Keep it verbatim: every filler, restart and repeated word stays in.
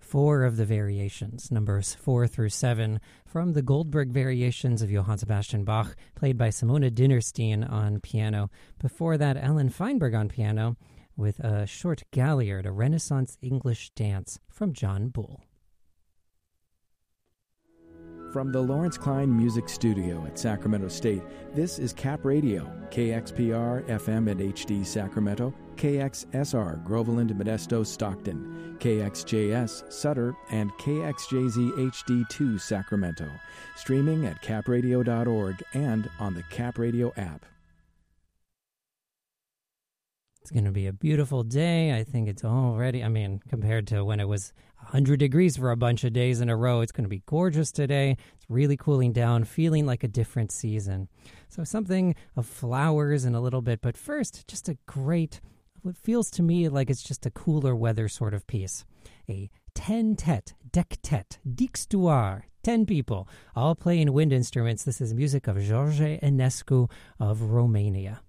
four of the variations, numbers four through seven, from the Goldberg variations of Johann Sebastian Bach, played by Simone Dinnerstein on piano. Before that, Ellen Feinberg on piano, with a short galliard, a Renaissance English dance from John Bull. From the Lawrence Klein Music Studio at Sacramento State, this is Cap Radio, K X P R F M and H D Sacramento, K X S R Groveland, Modesto, Stockton, K X J S Sutter, and K X J Z H D two Sacramento. Streaming at cap radio dot org and on the Cap Radio app. It's going to be a beautiful day. I think it's already, I mean, compared to when it was one hundred degrees for a bunch of days in a row, it's going to be gorgeous today. It's really cooling down, feeling like a different season. So something of flowers in a little bit, but first, just a great, what feels to me like it's just a cooler weather sort of piece. A ten-tet, dectet, dixtuar, ten people, all playing wind instruments. This is music of George Enescu of Romania.